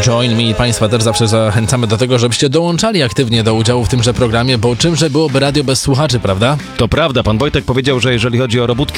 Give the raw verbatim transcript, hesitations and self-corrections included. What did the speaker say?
Join Me. Państwa też zawsze zachęcamy do tego, żebyście dołączali aktywnie do udziału w tymże programie, bo czymże byłoby radio bez słuchaczy, prawda? To prawda, pan Wojtek powiedział, że jeżeli chodzi o robótki